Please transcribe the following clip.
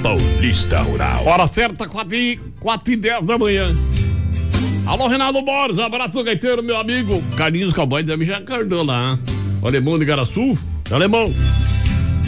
Paulista Rural. Hora certa, 4h10 da manhã. Alô, Reinaldo Borges, abraço do gaiteiro, meu amigo. Carlinhos Cowboy também já acordou lá. O alemão de Garaçu, alemão.